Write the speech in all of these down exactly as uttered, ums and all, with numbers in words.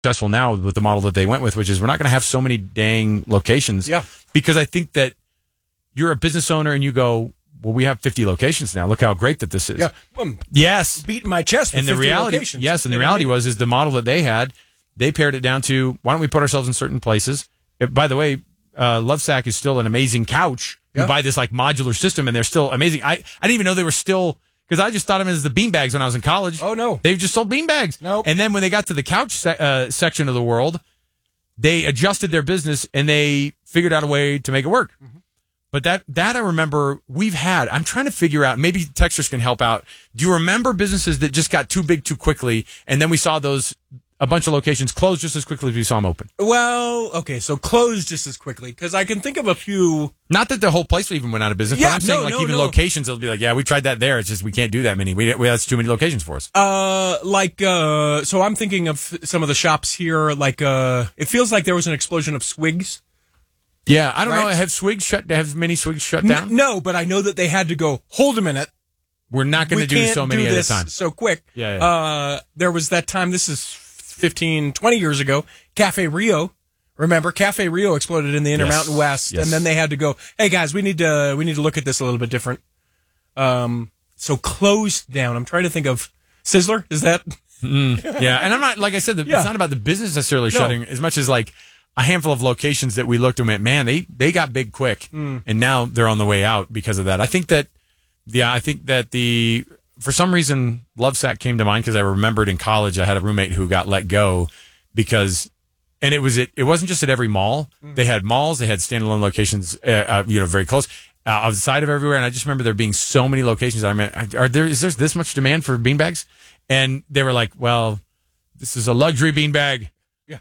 successful now with the model that they went with, which is we're not going to have so many dang locations. Yeah. Because I think that you're a business owner and you go, well, we have fifty locations now. Look how great that this is. Yeah. Well, yes. beating my chest. And the reality, locations. yes, and the reality was is the model that they had, they pared it down to why don't we put ourselves in certain places? It, by the way, uh, Lovesac is still an amazing couch. You yeah. buy this like modular system, and they're still amazing. I, I didn't even know they were still because I just thought of them as the beanbags when I was in college. Oh no, they've just sold beanbags. Nope. And then when they got to the couch se- uh, section of the world, they adjusted their business and they figured out a way to make it work. Mm-hmm. But that, that I remember we've had, I'm trying to figure out, maybe texters can help out. Do you remember businesses that just got too big too quickly? And then we saw those, a bunch of locations close just as quickly as we saw them open. Well, okay, so close just as quickly. Because I can think of a few. Not that the whole place even went out of business, yeah, but I'm saying no, like no, even no. locations, they'll be like, yeah, we tried that there. It's just we can't do that many. We, we That's too many locations for us. Uh, like, uh, so I'm thinking of some of the shops here. Like, uh, it feels like there was an explosion of Swigs. Yeah, I don't right? know. Have Swigs shut? Have many Swigs shut N- down? no, but I know that they had to go. Hold a minute. We're not going to do so many do at a this time. So quick. Yeah, yeah. Uh, there was that time. This is fifteen, twenty years ago. Cafe Rio. Remember, Cafe Rio exploded in the Intermountain yes. West, yes. and then they had to go. Hey guys, we need to we need to look at this a little bit different. Um, so closed down. I'm trying to think of Sizzler. Is that? Mm, yeah, and I'm not like I said. The, yeah. It's not about the business necessarily no. shutting as much as like a handful of locations that we looked and went, man, they they got big quick, mm. and now they're on the way out because of that. I think that, yeah, I think that the for some reason Lovesac came to mind because I remembered in college I had a roommate who got let go because, and it was it it wasn't just at every mall. Mm. They had malls, they had standalone locations, uh, uh, you know, very close. Uh, outside of everywhere, and I just remember there being so many locations. I mean, are there is there this much demand for beanbags? And they were like, "Well, this is a luxury beanbag." Yeah.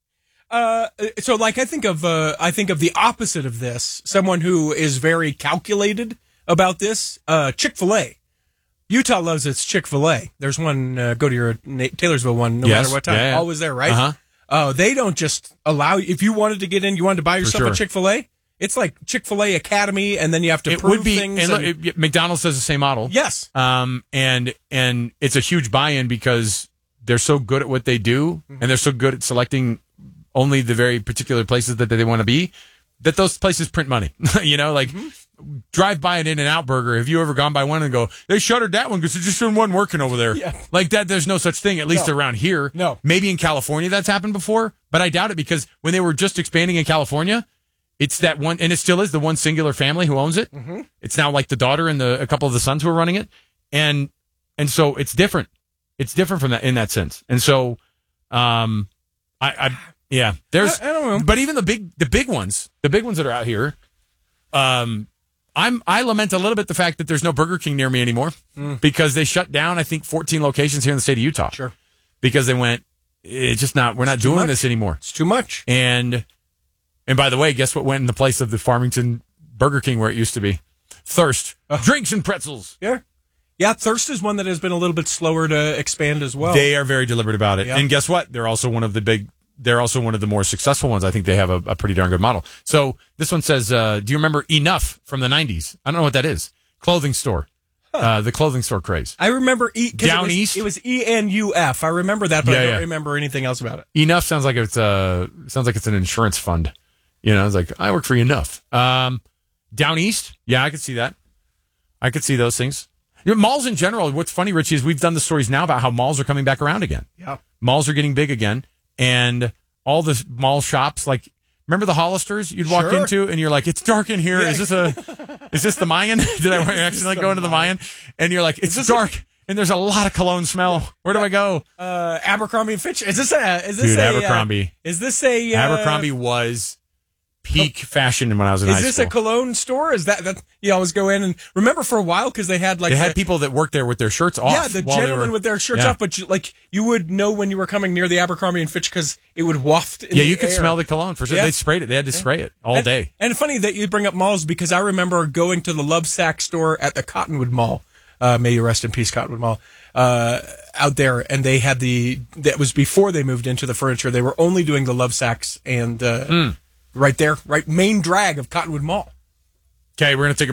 Uh, so like I think of uh, I think of the opposite of this. Someone who is very calculated about this. Uh, Chick-fil-A. Utah loves its Chick-fil-A. There's one. Uh, go to your Taylorsville one, no yes. matter what time. Yeah, yeah. Always there, right? Uh-huh. Oh, they don't just allow if you wanted to get in, you wanted to buy yourself sure. a Chick-fil-A. It's like Chick-fil-A Academy, and then you have to it prove would be, things. And and, look, it, McDonald's does the same model. Yes. Um, and and it's a huge buy-in because they're so good at what they do, mm-hmm. and they're so good at selecting only the very particular places that they want to be, that those places print money. you know, like mm-hmm. drive by an In-N-Out Burger. Have you ever gone by one and go, they shuttered that one because it just wasn't working over there? Yeah. Like that, there's no such thing, at least no. around here. No. Maybe in California that's happened before, but I doubt it because when they were just expanding in California, it's that one, and it still is the one singular family who owns it. Mm-hmm. It's now like the daughter and the a couple of the sons who are running it, and and so it's different. It's different from that in that sense. And so, um, I, I yeah, there's, I, I don't know, but even the big the big ones, the big ones that are out here, um, I'm I lament a little bit the fact that there's no Burger King near me anymore mm. because they shut down I think fourteen locations here in the state of Utah. Sure, because they went, it's just not we're not it's doing this anymore. It's too much. And. And by the way, guess what went in the place of the Farmington Burger King where it used to be? Thirst. Uh, Drinks and pretzels. Yeah. Yeah, Thirst is one that has been a little bit slower to expand as well. They are very deliberate about it. Yeah. And guess what? They're also one of the big, they're also one of the more successful ones. I think they have a, a pretty darn good model. So this one says, uh, do you remember Enough from the nineties? I don't know what that is. Clothing store. Huh. Uh, the clothing store craze. I remember E. Down it was, East? It was E N U F. I remember that, but yeah, I don't yeah. remember anything else about it. Enough sounds like it's, uh, sounds like it's an insurance fund. You know, it's like, I work for Enough. Um, Down East, yeah, I could see that. I could see those things. You know, malls in general, what's funny, Richie, is we've done the stories now about how malls are coming back around again. Yeah. Malls are getting big again. And all the mall shops, like, remember the Hollisters you'd walk sure. into and you're like, it's dark in here. Yeah. Is this a, is this the Mayan? Did I accidentally go into the Mayan? And you're like, it's dark. A- and there's a lot of cologne smell. Where do I go? Uh, Abercrombie and Fitch. Is this a, is this Dude, a, Abercrombie. Uh, is this a, uh, Abercrombie was peak fashion when I was in high school. Is this a cologne store? Is that that you always go in and remember for a while because they had like they had the, people that worked there with their shirts off. Yeah, the gentlemen were, with their shirts yeah. off, but you, like you would know when you were coming near the Abercrombie and Fitch because it would waft. In yeah, the you could air. smell the cologne for sure. Yeah. They sprayed it. They had to yeah. spray it all and, day. And funny that you bring up malls because I remember going to the Lovesac store at the Cottonwood Mall. Uh, may you rest in peace, Cottonwood Mall. Uh, out there, and they had the that was before they moved into the furniture. They were only doing the Lovesacs and uh, mm. right there, right main drag of Cottonwood Mall. Okay, we're gonna take a break.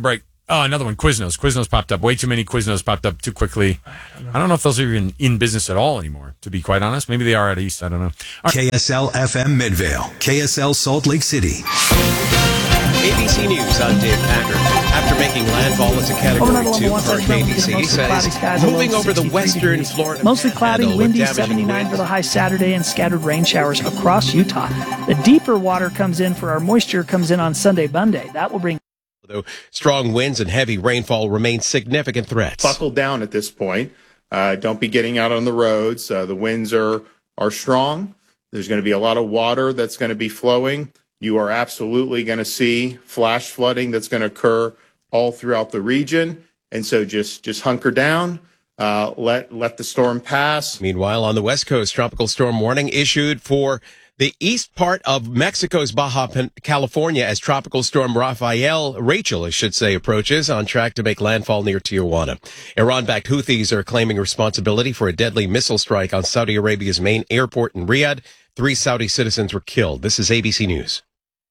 Oh, another one, Quiznos. Quiznos popped up. Way too many Quiznos popped up too quickly. I don't know, I don't know if those are even in business at all anymore, to be quite honest. Maybe they are at East. I don't know. Right. K S L F M Midvale. K S L Salt Lake City. A B C News, I'm Dave Packer. After making landfall as a Category two, Hurricane D C says moving over the western Florida. Mostly cloudy, windy, seventy-nine for the high Saturday, and scattered rain showers across Utah. The deeper water comes in for our moisture comes in on Sunday, Monday. That will bring... Though strong winds and heavy rainfall remain significant threats. Buckle down at this point. Uh, don't be getting out on the roads. Uh, the winds are, are strong. There's going to be a lot of water that's going to be flowing. You are absolutely going to see flash flooding that's going to occur all throughout the region. And so just, just hunker down. Uh, let, let the storm pass. Meanwhile, on the West Coast, tropical storm warning issued for the east part of Mexico's Baja California as tropical storm Rafael, Rachel, I should say, approaches, on track to make landfall near Tijuana. Iran-backed Houthis are claiming responsibility for a deadly missile strike on Saudi Arabia's main airport in Riyadh. Three Saudi citizens were killed. This is A B C News.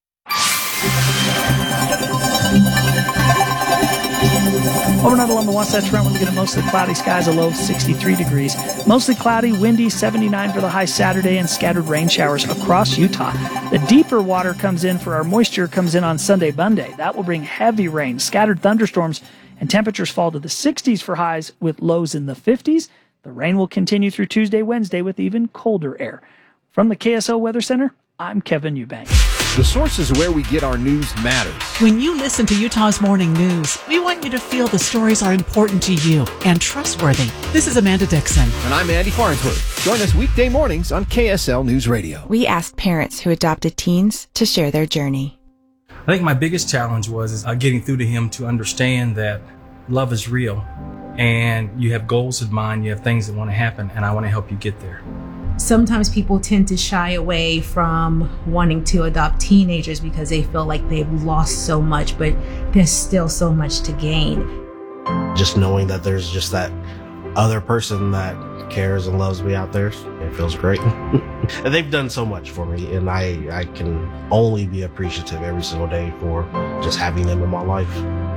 Overnight along the Wasatch Front, we're looking at mostly cloudy skies, a low of sixty-three degrees. Mostly cloudy, windy, seventy-nine for the high Saturday, and scattered rain showers across Utah. The deeper water comes in for our moisture comes in on Sunday, Monday. That will bring heavy rain, scattered thunderstorms, and temperatures fall to the sixties for highs with lows in the fifties. The rain will continue through Tuesday, Wednesday with even colder air. From the K S O Weather Center, I'm Kevin Eubanks. The sources where we get our news matters. When you listen to Utah's Morning News, we want you to feel the stories are important to you and trustworthy. This is Amanda Dixon. And I'm Andy Farnsworth. Join us weekday mornings on K S L News Radio. We asked parents who adopted teens to share their journey. I think my biggest challenge was is, uh, getting through to him to understand that love is real and you have goals in mind, you have things that want to happen, and I want to help you get there. Sometimes people tend to shy away from wanting to adopt teenagers because they feel like they've lost so much, but there's still so much to gain. Just knowing that there's just that other person that cares and loves me out there, it feels great. And they've done so much for me, and I, I can only be appreciative every single day for just having them in my life.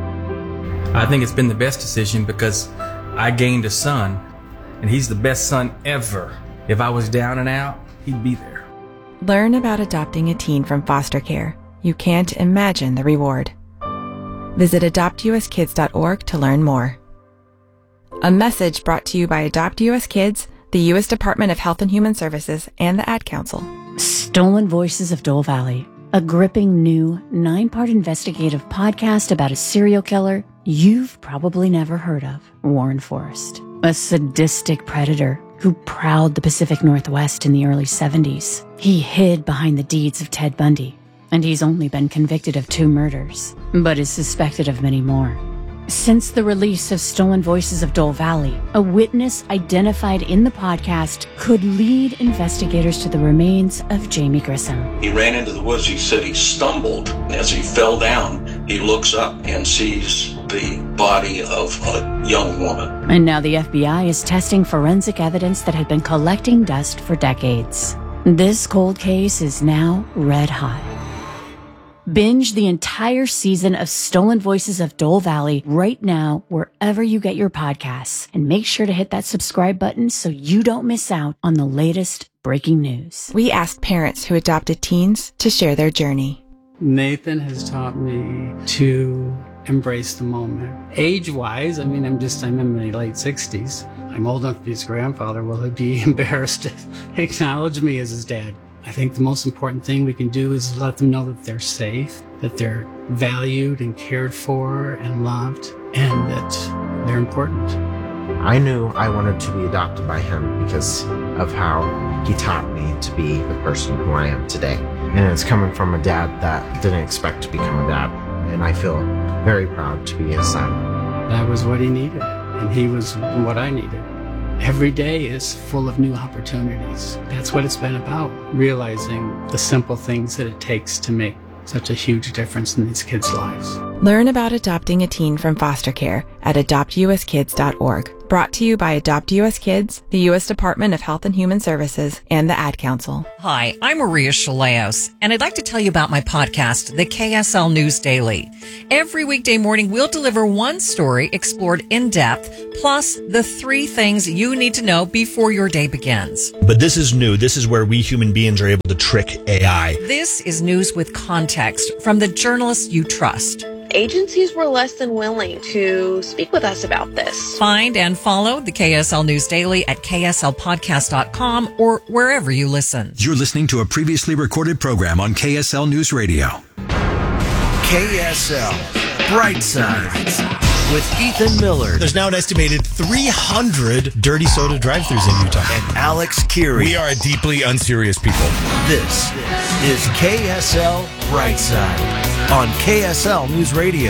I think it's been the best decision because I gained a son, and he's the best son ever. If I was down and out, he'd be there. Learn about adopting a teen from foster care. You can't imagine the reward. Visit adopt u s kids dot org to learn more. A message brought to you by Adopt U S Kids, the U S Department of Health and Human Services, and the Ad Council. Stolen Voices of Dole Valley, a gripping new nine-part investigative podcast about a serial killer you've probably never heard of, Warren Forrest, a sadistic predator who prowled the Pacific Northwest in the early seventies. He hid behind the deeds of Ted Bundy, and he's only been convicted of two murders, but is suspected of many more. Since the release of Stolen Voices of Dole Valley, a witness identified in the podcast could lead investigators to the remains of Jamie Grissom. He ran into the woods. He said he stumbled. As he fell down, he looks up and sees the body of a young woman. And now the F B I is testing forensic evidence that had been collecting dust for decades. This cold case is now red hot. Binge the entire season of Stolen Voices of Dole Valley right now, wherever you get your podcasts. And make sure to hit that subscribe button so you don't miss out on the latest breaking news. We asked parents who adopted teens to share their journey. Nathan has taught me to embrace the moment. Age-wise, I mean, I'm just, I'm in my late sixties. I'm old enough to be his grandfather. Will he be embarrassed to acknowledge me as his dad? I think the most important thing we can do is let them know that they're safe, that they're valued and cared for and loved, and that they're important. I knew I wanted to be adopted by him because of how he taught me to be the person who I am today. And it's coming from a dad that didn't expect to become a dad. And I feel very proud to be his son. That was what he needed, and he was what I needed. Every day is full of new opportunities. That's what it's been about, realizing the simple things that it takes to make such a huge difference in these kids' lives. Learn about adopting a teen from foster care at adopt u s kids dot org. Brought to you by Adopt U S Kids, the U S Department of Health and Human Services, and the Ad Council. Hi, I'm Maria Chaleos, and I'd like to tell you about my podcast, the K S L News Daily. Every weekday morning, we'll deliver one story explored in depth, plus the three things you need to know before your day begins. But this is new. This is where we human beings are able to trick A I. This is news with context from the journalists you trust. Agencies were less than willing to speak with us about this. Find and follow the K S L News Daily at K S L podcast dot com or wherever you listen. You're listening to a previously recorded program on K S L News Radio. K S L Brightside with Ethan Miller. There's now an estimated three hundred dirty soda drive-thrus in Utah. And Alex Keary. We are a deeply unserious people. This is K S L Brightside on K S L News Radio.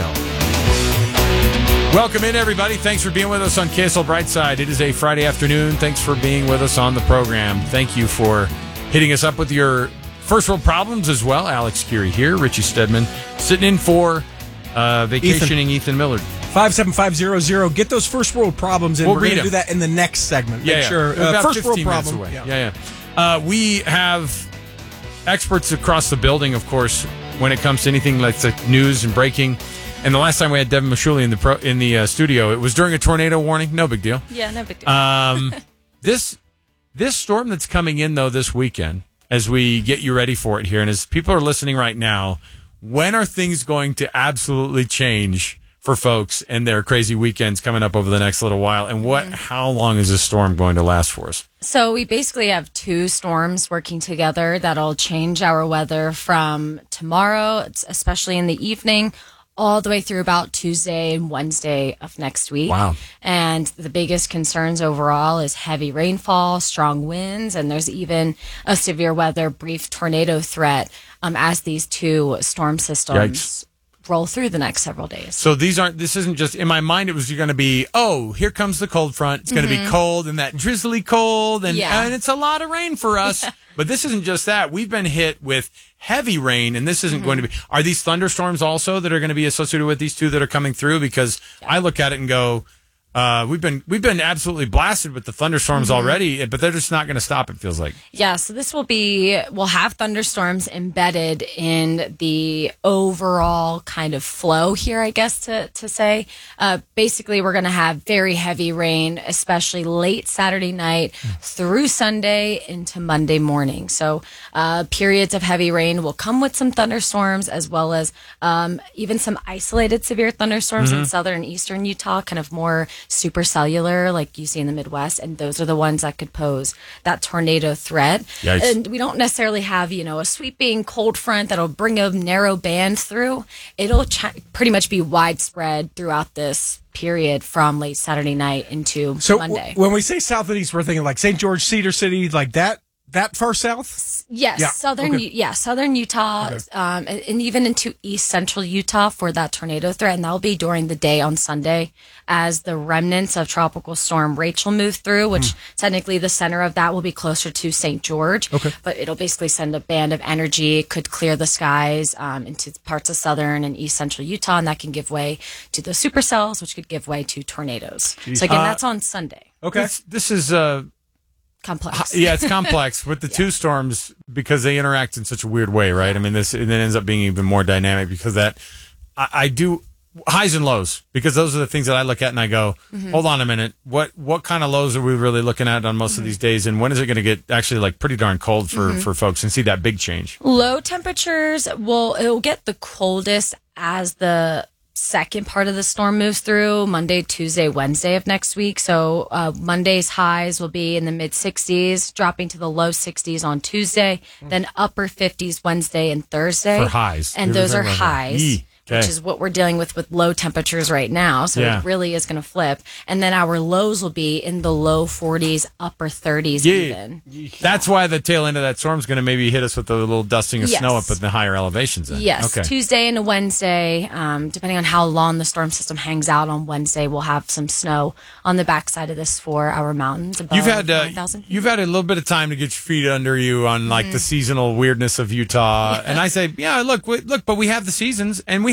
Welcome in, everybody. Thanks for being with us on K S L Brightside. It is a Friday afternoon. Thanks for being with us on the program. Thank you for hitting us up with your first world problems as well. Alex Keary here, Richie Stedman, sitting in for uh, vacationing Ethan, Ethan Millard. five seven five zero zero. Get those first world problems in. We'll We're going to do that in the next segment. Yeah, Make yeah. sure. We're about Uh, first world fifteen minutes problem. away. Yeah, yeah. yeah. Uh, we have experts across the building, of course, when it comes to anything like the news and breaking. And the last time we had Devin Mashuli in the pro, in the uh, studio, it was during a tornado warning. No big deal. Yeah, no big deal. Um, this this storm that's coming in though this weekend, as we get you ready for it here, and as people are listening right now, when are things going to absolutely change for folks and their crazy weekends coming up over the next little while? And what? How long is this storm going to last for us? So we basically have two storms working together that'll change our weather from tomorrow, especially in the evening, all the way through about Tuesday and Wednesday of next week. Wow. And the biggest concerns overall is heavy rainfall, strong winds, and there's even a severe weather brief tornado threat um, as these two storm systems Yikes. roll through the next several days. So these aren't, this isn't just, in my mind, it was going to be, oh, here comes the cold front. It's going to Mhm. be cold and that drizzly cold and, Yeah. and it's a lot of rain for us. But this isn't just that. We've been hit with heavy rain and this isn't Mhm. going to be, are these thunderstorms also that are going to be associated with these two that are coming through? Because I look at it and go, uh, we've been, we've been absolutely blasted with the thunderstorms Mhm. already, but they're just not going to stop, it feels like. Yeah, so this will be, we'll have thunderstorms embedded in the overall kind of flow here, I guess to, to say. Uh, basically, we're going to have very heavy rain, especially late Saturday night through Sunday into Monday morning. So uh, periods of heavy rain will come with some thunderstorms as well as um, even some isolated severe thunderstorms in Mhm. southern and eastern Utah, kind of more supercellular like you see in the Midwest. And those are the ones that could pose that tornado threat. Yikes. And we don't necessarily have, you know, a sweeping cold front that'll bring a narrow band through. It'll ch- pretty much be widespread throughout this period from late Saturday night into So Monday. w- when we say south and east, we're thinking like Saint George, Cedar City, like that, that far south? Yes, Yeah, southern, okay. U- yeah, southern Utah, Okay. um, and, and even into east central Utah for that tornado threat, and that'll be during the day on Sunday as the remnants of Tropical Storm Rachel move through. Which technically the center of that will be closer to Saint George. Okay. But it'll basically send a band of energy, could clear the skies um, into parts of southern and east central Utah, and that can give way to the supercells, which could give way to tornadoes. Jeez. So again, Uh, that's on Sunday. Okay. This, this is, uh, Complex. yeah, it's complex with the two storms because they interact in such a weird way, right? I mean, this and it ends up being even more dynamic because that I, I do highs and lows because those are the things that I look at and I go, Mhm. hold on a minute, what what kind of lows are we really looking at on most of these days, and when is it going to get actually like pretty darn cold for Mhm. for folks and see that big change? Low temperatures will it'll get the coldest as the second part of the storm moves through Monday, Tuesday, Wednesday of next week. So uh, Monday's highs will be in the mid sixties, dropping to the low sixties on Tuesday, then upper fifties Wednesday and Thursday. For highs. And We were those are talking about that. highs. Yee. Okay. Which is what we're dealing with with low temperatures right now. So Yeah. it really is going to flip. And then our lows will be in the low forties, upper thirties Yeah. even. That's why the tail end of that storm is going to maybe hit us with a little dusting of Yes. snow up at the higher elevations. Then. Yes, Okay. Tuesday and a Wednesday, um, depending on how long the storm system hangs out on Wednesday, we'll have some snow on the backside of this for our mountains. Above You've had uh, nine thousand. you've had a little bit of time to get your feet under you on like Mhm. the seasonal weirdness of Utah, and I say, yeah, look, we, look, but we have the seasons, and we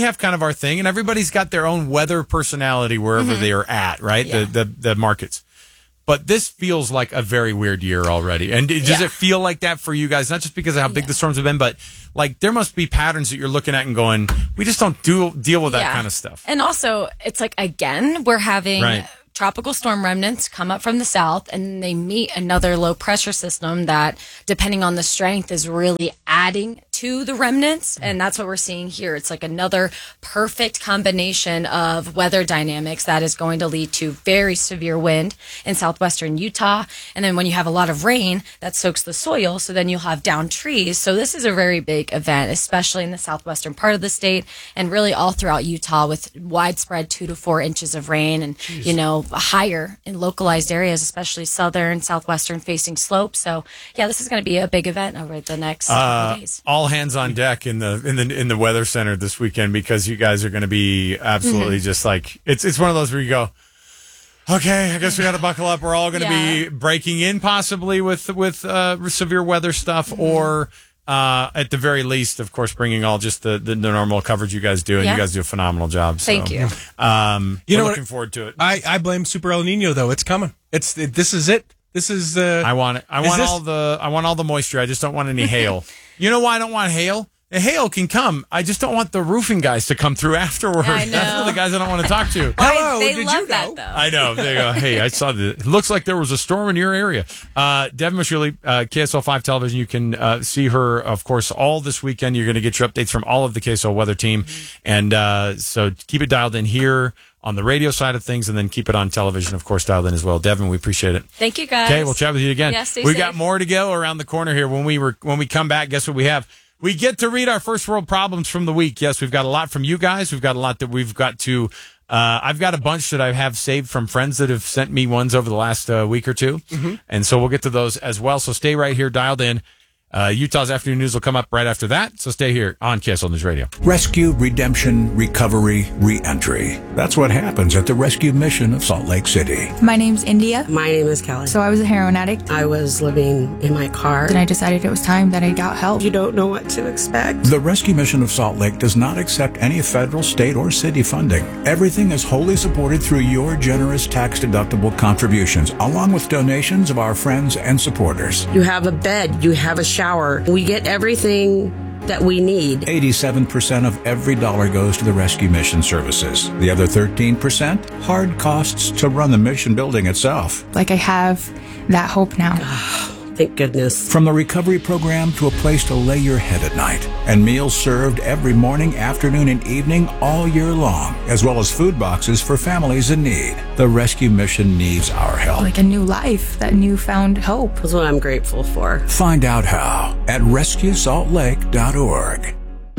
we have kind of our thing, and everybody's got their own weather personality wherever Mm-hmm. they are at, right? Yeah. The, the the markets. But this feels like a very weird year already. And does Yeah. it feel like that for you guys? Not just because of how big the storms have been, but like there must be patterns that you're looking at and going, we just don't do deal with that Yeah. kind of stuff. And also, it's like, again, we're having Right. tropical storm remnants come up from the south, and they meet another low pressure system that, depending on the strength, is really adding to the remnants. And that's what we're seeing here. It's like another perfect combination of weather dynamics that is going to lead to very severe wind in southwestern Utah. And then when you have a lot of rain, that soaks the soil. So then you'll have down trees. So this is a very big event, especially in the southwestern part of the state and really all throughout Utah, with widespread two to four inches of rain and, Jeez. you know, higher in localized areas, especially southern, southwestern facing slopes. So yeah, this is going to be a big event over the next Uh, couple days. all hands on deck in the in the in the weather center this weekend, because you guys are going to be absolutely Mhm. just like it's it's one of those where you go, okay, I guess we got to buckle up. We're all going to Yeah. be breaking in possibly with with uh, severe weather stuff, Mm-hmm. or uh, at the very least, of course, bringing all just the, the, the normal coverage you guys do, and Yeah. you guys do a phenomenal job. So, Thank you. Um, You we're know what? looking forward to it. I, I blame Super El Nino though. It's coming. It's it, this is it. This is. Uh, I want it. I is want this- all the. I want all the moisture. I just don't want any hail. You know why I don't want hail? The hail can come. I just don't want the roofing guys to come through afterwards. I know. That's the guys I don't want to talk to. Hello, they love that though. I know. They go, hey, I saw the. It looks like there was a storm in your area. Uh, Devin Mashuli, uh, K S L five Television. You can uh, see her, of course, all this weekend. You're going to get your updates from all of the K S L weather team, and uh, so keep it dialed in here on the radio side of things, and then keep it on television, of course, dialed in as well. Devin, we appreciate it. Thank you, guys. Okay, we'll chat with you again. Yeah, stay we safe. got more to go around the corner here. When we were when we come back, guess what we have? We get to read our first world problems from the week. Yes, we've got a lot from you guys. We've got a lot that we've got to. Uh, I've got a bunch that I have saved from friends that have sent me ones over the last uh, week or two, Mhm. and so we'll get to those as well. So stay right here, dialed in. Uh, Utah's afternoon news will come up right after that. So stay here on K S L News Radio. Rescue, redemption, recovery, re-entry. That's what happens at the rescue mission of Salt Lake City. My name's India. My name is Kelly. So I was a heroin addict. I was living in my car. Then I decided it was time that I got help. You don't know what to expect. The rescue mission of Salt Lake does not accept any federal, state, or city funding. Everything is wholly supported through your generous tax-deductible contributions, along with donations of our friends and supporters. You have a bed. You have a shower. We get everything that we need. eighty-seven percent of every dollar goes to the rescue mission services. The other thirteen percent, hard costs to run the mission building itself. Like I have that hope now. Thank goodness. From the recovery program to a place to lay your head at night. And meals served every morning, afternoon, and evening all year long, as well as food boxes for families in need. The rescue mission needs our help. Like a new life, that newfound hope. That's what I'm grateful for. Find out how at rescue salt lake dot org.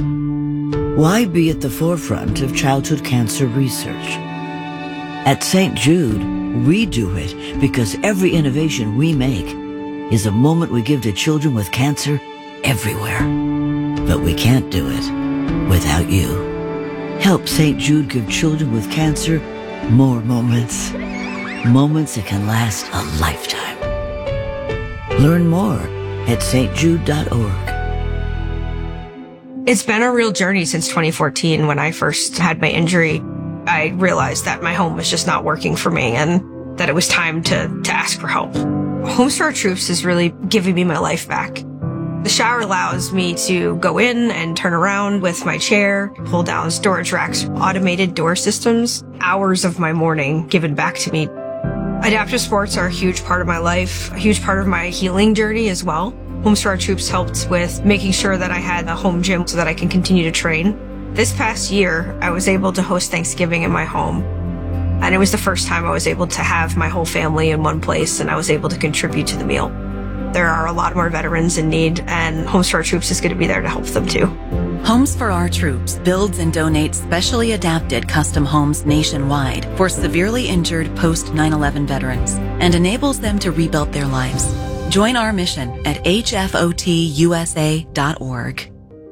Why be at the forefront of childhood cancer research? At Saint Jude, we do it because every innovation we make is a moment we give to children with cancer everywhere. But we can't do it without you. Help Saint Jude give children with cancer more moments. Moments that can last a lifetime. Learn more at s t jude dot org. It's been a real journey since twenty fourteen when I first had my injury. I realized that my home was just not working for me and that it was time to, to ask for help. Homes for Our Troops is really giving me my life back. The shower allows me to go in and turn around with my chair, pull down storage racks, automated door systems, hours of my morning given back to me. Adaptive sports are a huge part of my life, a huge part of my healing journey as well. Homes for Our Troops helped with making sure that I had a home gym so that I can continue to train. This past year, I was able to host Thanksgiving in my home. And it was the first time I was able to have my whole family in one place and I was able to contribute to the meal. There are a lot more veterans in need and Homes for Our Troops is going to be there to help them too. Homes for Our Troops builds and donates specially adapted custom homes nationwide for severely injured post nine eleven veterans and enables them to rebuild their lives. Join our mission at h f o t u s a dot org.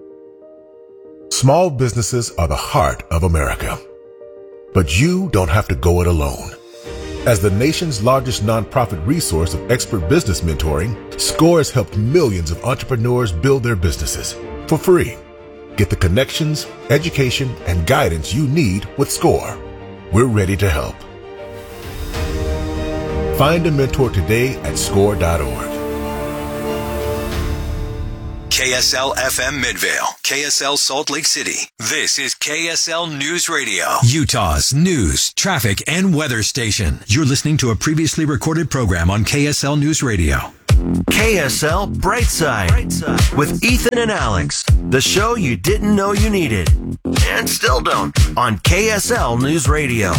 Small businesses are the heart of America. But you don't have to go it alone. As the nation's largest nonprofit resource of expert business mentoring, SCORE has helped millions of entrepreneurs build their businesses for free. Get the connections, education, and guidance you need with SCORE. We're ready to help. Find a mentor today at score dot org. K S L F M Midvale, K S L Salt Lake City. This is K S L News Radio, Utah's news, traffic, and weather station. You're listening to a previously recorded program on K S L News Radio. K S L Brightside, Brightside with Ethan and Alex, the show you didn't know you needed and still don't on K S L News Radio.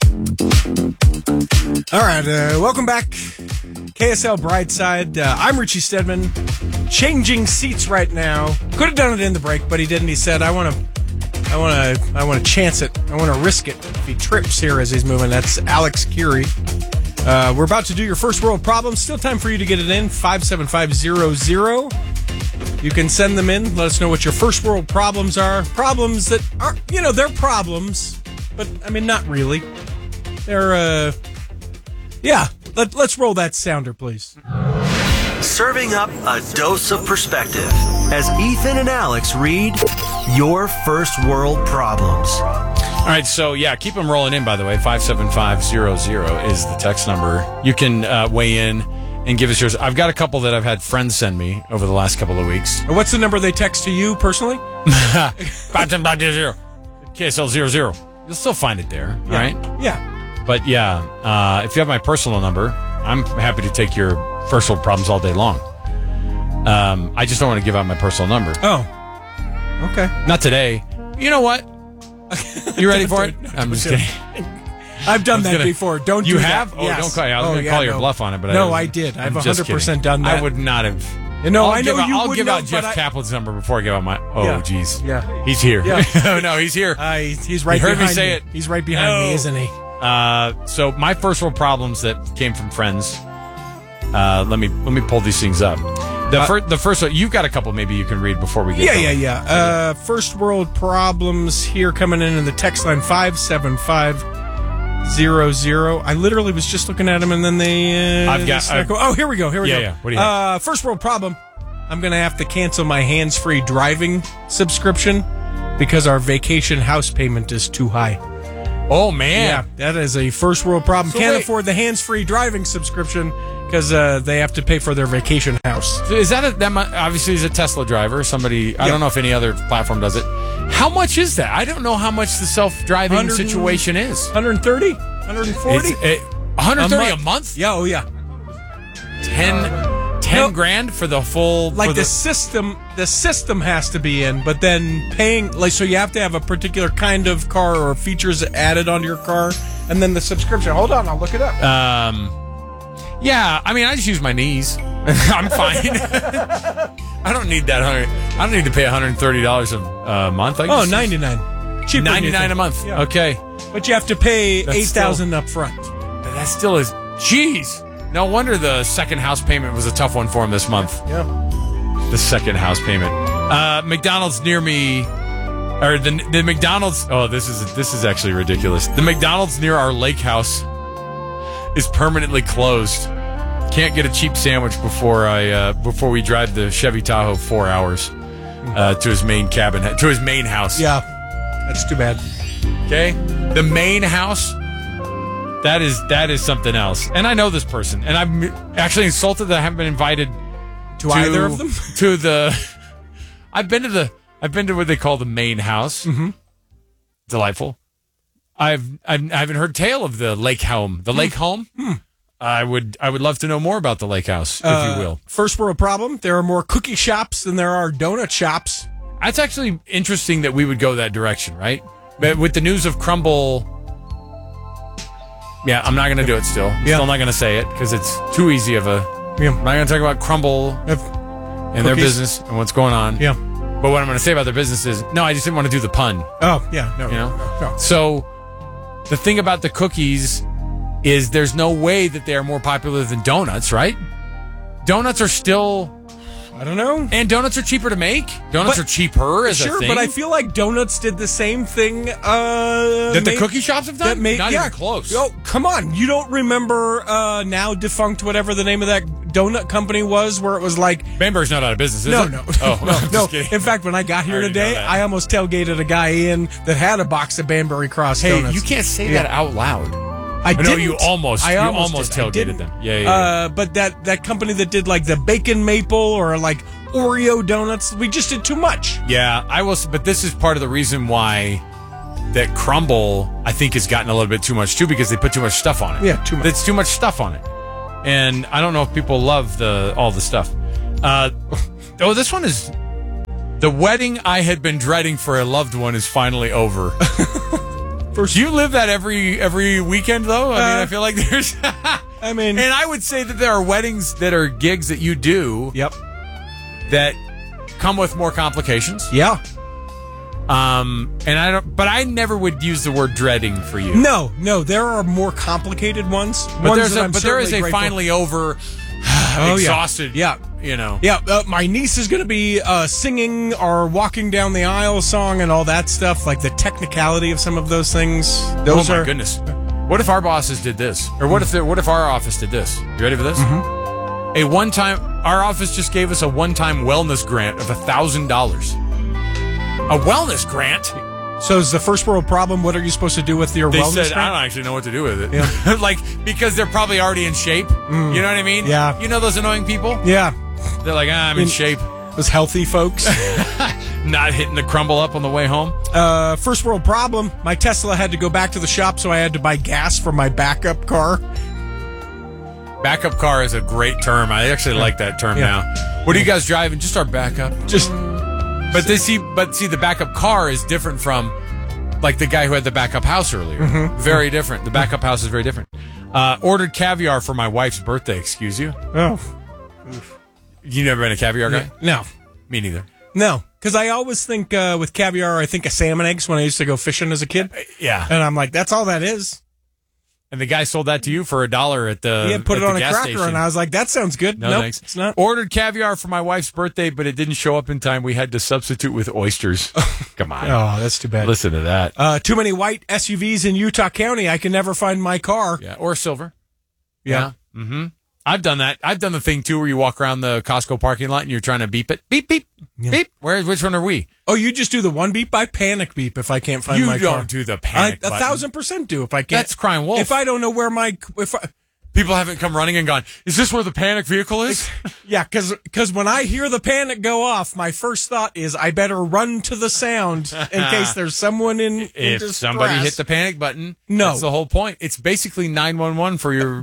All right, uh, welcome back, K S L Brightside. Uh, I'm Richie Stedman, changing seats right now. Could have done it in the break, but he didn't. He said, "I want to, I want to, I want to chance it. I want to risk it if he trips here as he's moving." That's Alex Curie. Uh, we're about to do your first world problems. Still time for you to get it in. five seven five zero zero. You can send them in. Let us know what your first world problems are. Problems that are, you know, they're problems, but I mean, not really. They're, uh, yeah. Let, let's roll that sounder, please. Serving up a dose of perspective as Ethan and Alex read your first world problems. All right, so yeah, keep them rolling in, by the way. five seven five zero zero is the text number. You can uh, weigh in and give us yours. I've got a couple that I've had friends send me over the last couple of weeks. And what's the number they text to you personally? five seven five zero zero. K S L zero zero. You'll still find it there, yeah. right? Yeah. But yeah, uh, if you have my personal number, I'm happy to take your first world problems all day long. Um, I just don't want to give out my personal number. Oh, okay. Not today. You know what? You ready for it? I'm just kidding. I've done that gonna, before. Don't you do have? that. Oh, Yes. don't call. I was oh, going to yeah, call your no. bluff on it, but no, I, I did. I've I'm one just hundred percent kidding. done that. I would not have. You know, I'll I know give out, you I'll wouldn't give out have, Jeff but I- Kaplan's number before I give out my. Oh, Yeah. jeez. Yeah. He's here. Yeah. oh, no, he's here. Uh, he's, he's right You heard behind me say me. it. He's right behind No. me, isn't he? Uh, so my first world problems that came from friends. Uh, let me let me pull these things up. The, Uh, fir- the first one, you've got a couple maybe you can read before we get Yeah, going. yeah, yeah. Uh, first world problems here coming in in the text line five seven five zero zero. I literally was just looking at them and then they. Uh, I've got- they snuck- I've- oh, here we go. Here we Yeah, go. yeah. What do you have? Uh, first world problem. I'm going to have to cancel my hands-free driving subscription because our vacation house payment is too high. Oh, man. Yeah, that is a first world problem. So Can't wait. afford the hands-free driving subscription because uh, they have to pay for their vacation house. So is that a, that mu- obviously is a Tesla driver? Somebody, I Yeah. don't know if any other platform does it. How much is that? I don't know how much the self-driving one hundred situation is. one hundred thirty? one hundred forty? It's, it, one hundred thirty a month? Yeah, oh yeah. ten, ten no. grand for the full. Like for the, system, the system has to be in, but then paying, like, so you have to have a particular kind of car or features added onto your car, and then the subscription. Hold on, I'll look it up. Um, yeah, I mean, I just use my knees. I'm fine. I don't need that hundred. I don't need to pay one hundred thirty dollars a uh, month. I Oh, just- ninety-nine. Cheaper than you ninety-nine think. a month. Yeah. Okay, But you have to pay That's eight thousand up front. but that still is. Jeez, no wonder the second house payment was a tough one for him this month. Yeah. The second house payment. Uh, McDonald's near me, or the the McDonald's. Oh, this is this is actually ridiculous. The McDonald's near our lake house is permanently closed. Can't get a cheap sandwich before I uh, before we drive the Chevy Tahoe four hours uh, to his main cabin to his main house. Yeah, that's too bad. Okay, the main house. That is that is something else. And I know this person, and I'm actually insulted that I haven't been invited To either of them? To the, I've been to the, I've been to what they call the main house. Mm-hmm. Delightful. I've, I've I haven't heard tale of the lake home. The lake home. Hmm. I would I would love to know more about the lake house, if Uh, you will. First world problem. There are more cookie shops than there are donut shops. That's actually interesting that we would go that direction, right? But with the news of Crumble, yeah, I'm not going to do it still. I'm Yeah. Still not going to say it because it's too easy of a. Yeah. I'm not going to talk about Crumble If- and their cookies. business and what's going on. Yeah. But what I'm going to say about their business is, no, I just didn't want to do the pun. Oh, yeah. No. You know? No. So the thing about the cookies is there's no way that they are more popular than donuts, right? Donuts are still I don't know. And donuts are cheaper to make. Donuts But- are cheaper as Sure, a thing. but I feel like donuts did the same thing. Uh, That the made- cookie shops have done? That made, Not yeah. even close. Oh, come on. You don't remember uh, now defunct whatever the name of that donut company was where it was like... Bamber's not out of business, is no, it? No, Oh, no, I'm no. just kidding. In fact, when I got here I already today, know that. I almost tailgated a guy in that had a box of Banbury Cross Hey, donuts. you can't say Yeah. that out loud. I know didn't. you almost, I you almost, almost did. I tailgated didn't. them. Yeah, yeah, yeah. Uh, but that, that company that did like the bacon maple or like Oreo donuts, we just did too much. Yeah, I will. But this is part of the reason why that crumble, I think, has gotten a little bit too much too, because they put too much stuff on it. Yeah, too much. It's too much stuff on it, and I don't know if people love the all the stuff. Uh, oh, this one is the wedding I had been dreading for a loved one is finally over. First, do you live that every every weekend though? I mean, Uh, I feel like there's. I mean, and I would say that there are weddings that are gigs that you do. Yep. That come with more complications. Yeah. Um, and I don't, but I never would use the word dreading for you. No, no, there are more complicated ones. But ones there's that a, I'm but there is certainly a grateful- finally over, Oh, exhausted. Yeah. You know. Yeah, uh, my niece is going to be uh, singing or walking down the aisle song and all that stuff, like the technicality of some of those things. Those oh my are goodness. What if our bosses did this? Or what if the, what if our office did this? You ready for this? Mm-hmm. A one time, our office just gave us a one time wellness grant of a thousand dollars. A wellness grant. So is the first world problem? What are you supposed to do with your They wellness? said, grant? I don't actually know what to do with it. Yeah. Like, because they're probably already in shape. You know what I mean? Yeah. You know those annoying people? Yeah. They're like, ah, I'm in, In- shape. Those healthy folks. Not hitting the crumble up on the way home. Uh, first world problem. My Tesla had to go back to the shop, so I had to buy gas for my backup car. Backup car is a great term. I actually like that term Yeah. now. What are you guys driving? Just our backup. Just, but they see, but see, the backup car is different from like the guy who had the backup house earlier. Mhm. Very different. The backup house is very different. Uh, ordered caviar for my wife's birthday. Excuse you. Oh. You never been a caviar guy? No. Me neither. No, because I always think uh, with caviar, I think of salmon eggs when I used to go fishing as a kid. Yeah. And I'm like, that's all that is. And the guy sold that to you for a dollar at the Yeah, put at it the on a gas cracker, station. and I was like, that sounds good. No nope, thanks. it's not. Ordered caviar for my wife's birthday, but it didn't show up in time. We had to substitute with oysters. Come on. Oh, that's too bad. Listen to that. Uh, too many white S U Vs in Utah County. I can never find my car. Yeah, or silver. Yeah. Mm-hmm. I've done that. I've done the thing too where you walk around the Costco parking lot and you're trying to beep it. Beep, beep, beep. Where? Which one are we? Oh, you just do the one beep? I panic beep if I can't find You my car. don't do the I, panic a button. thousand percent do if I can't. That's crying wolf. If I don't know where my if I, People haven't come running and gone, is this where the panic vehicle is? yeah, because when I hear the panic go off, my first thought is I better run to the sound in case there's someone in, in If distress. somebody hit the panic button, No. that's the whole point. It's basically nine one one for your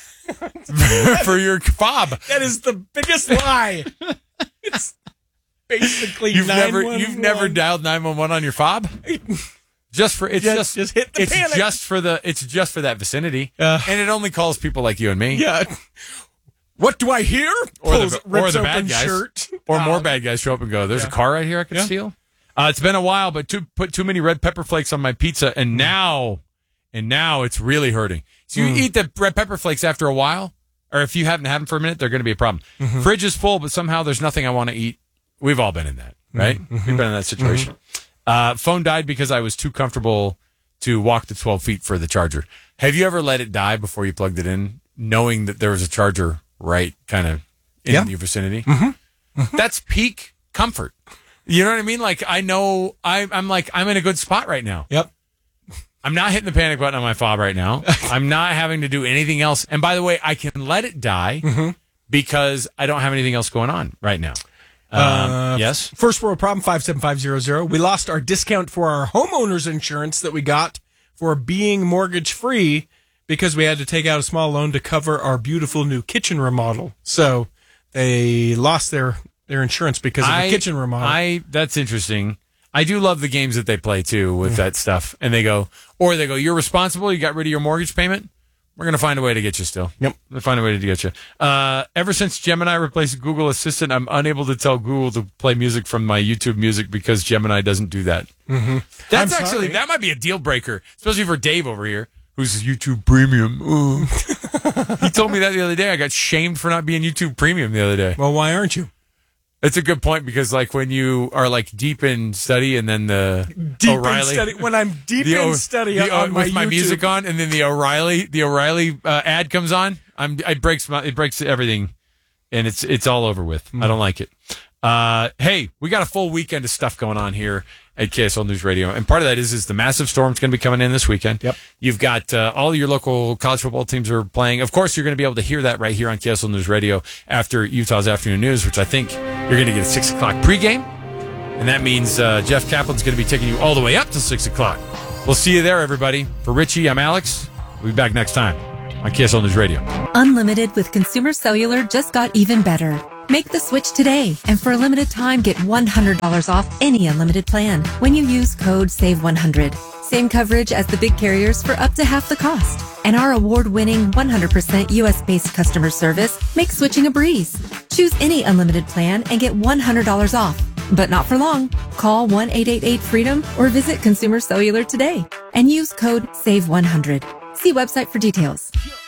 for your fob. That is the biggest lie. It's basically You've never nine one one. you've never dialed nine one one on your fob? Just for it's Just- just, just hit the it's panic. just for the it's just for that vicinity. Uh, and it only calls people like you and me. Yeah. What do I hear? Or Pulls- the, or rips the open bad guys. shirt. Or more Um, bad guys show up and go, there's yeah. a car right here I could Yeah. steal. Uh, it's been a while, but too, put too many red pepper flakes on my pizza, Mm. and now, and now it's really hurting. So you Mm. eat the red pepper flakes after a while, or if you haven't had them for a minute, they're going to be a problem. Mm-hmm. Fridge is full, but somehow there's nothing I want to eat. We've all been in that, right? Mm-hmm. We've been in that situation. Uh, phone died because I was too comfortable to walk the twelve feet for the charger. Have you ever let it die before you plugged it in, knowing that there was a charger right kind of in Yeah. your vicinity? Mm-hmm. That's peak comfort. You know what I mean? Like, I know I, I'm like, I'm in a good spot right now. Yep. I'm not hitting the panic button on my fob right now. I'm not having to do anything else. And by the way, I can let it die Mm-hmm. because I don't have anything else going on right now. Um, Uh, yes. First world problem, five seven five zero zero. We lost our discount for our homeowner's insurance that we got for being mortgage free because we had to take out a small loan to cover our beautiful new kitchen remodel. So they lost their, their insurance because of I, the kitchen remodel. I, that's interesting. I do love the games that they play too with that stuff. And they go, or they go, you're responsible. You got rid of your mortgage payment. We're going to find a way to get you still. Yep. We'll find a way to get you. Uh, ever since Gemini replaced Google Assistant, I'm unable to tell Google to play music from my YouTube music because Gemini doesn't do that. Mm-hmm. That's I'm actually, sorry. that might be a deal breaker, especially for Dave over here, who's YouTube Premium. Ooh. He told me that the other day. I got shamed for not being YouTube Premium the other day. Well, why aren't you? It's a good point because, like, when you are like deep in study, and then the deep O'Reilly, in study, when I'm deep the, in study the, on with my, my YouTube. music on, and then the O'Reilly, the O'Reilly uh, ad comes on, I'm it breaks my it breaks everything, and it's it's all over with. Mm. I don't like it. Uh, hey, we got a full weekend of stuff going on here at K S L News Radio, and part of that is is the massive storm's going to be coming in this weekend. Yep. You've got uh, all your local college football teams are playing. Of course, you're going to be able to hear that right here on K S L News Radio after Utah's afternoon news, which I think you're going to get a six o'clock pregame, and that means uh, Jeff Kaplan's going to be taking you all the way up to six o'clock. We'll see you there, everybody. For Richie, I'm Alex. We'll be back next time on K S L News Radio. Unlimited with Consumer Cellular just got even better. Make the switch today, and for a limited time, get one hundred dollars off any unlimited plan when you use code save one hundred. Same coverage as the big carriers for up to half the cost. And our award-winning one hundred percent U S-based customer service makes switching a breeze. Choose any unlimited plan and get one hundred dollars off. But not for long. Call one eight eight eight freedom or visit Consumer Cellular today and use code save one hundred. See website for details.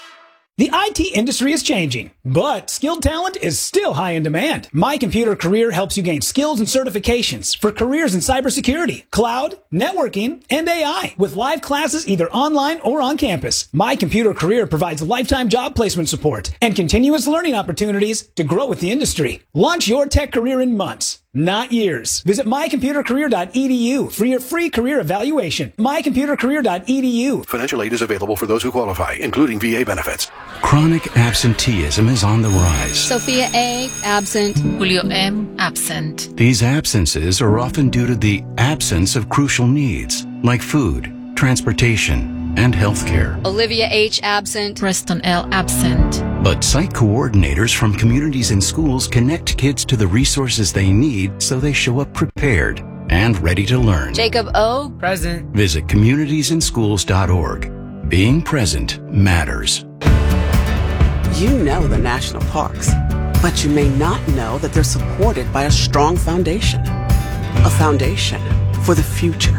The I T industry is changing, but skilled talent is still high in demand. My Computer Career helps you gain skills and certifications for careers in cybersecurity, cloud, networking, and A I with live classes either online or on campus. My Computer Career provides lifetime job placement support and continuous learning opportunities to grow with the industry. Launch your tech career in months, not years. Visit my computer career dot e d u for your free career evaluation. my computer career dot e d u. Financial aid is available for those who qualify, including V A benefits. Chronic absenteeism is on the rise. Sophia A. absent. Julio M. absent. These absences are often due to the absence of crucial needs like food, transportation, and healthcare. Olivia H. absent. Preston L. absent. But site coordinators from communities and schools connect kids to the resources they need so they show up prepared and ready to learn. Jacob O. present. Visit communities in schools dot org. Being present matters. You know the national parks, but you may not know that they're supported by a strong foundation. A foundation for the future.